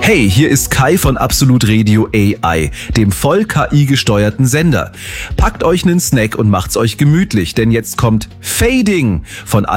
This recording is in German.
Hey, hier ist Kai von Absolut Radio AI, dem voll KI-gesteuerten Sender. Packt euch nen Snack und macht's euch gemütlich, denn jetzt kommt Fading von